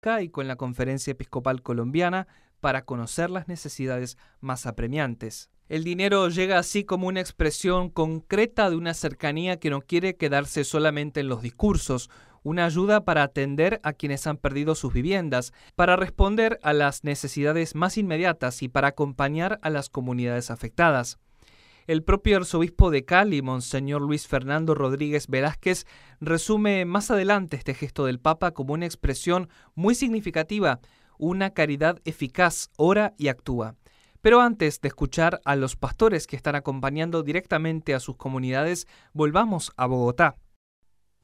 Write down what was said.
y con la Conferencia Episcopal Colombiana para conocer las necesidades más apremiantes. El dinero llega así como una expresión concreta de una cercanía que no quiere quedarse solamente en los discursos, una ayuda para atender a quienes han perdido sus viviendas, para responder a las necesidades más inmediatas y para acompañar a las comunidades afectadas. El propio arzobispo de Cali, Monseñor Luis Fernando Rodríguez Velázquez, resume más adelante este gesto del Papa como una expresión muy significativa, una caridad eficaz, ora y actúa. Pero antes de escuchar a los pastores que están acompañando directamente a sus comunidades, volvamos a Bogotá.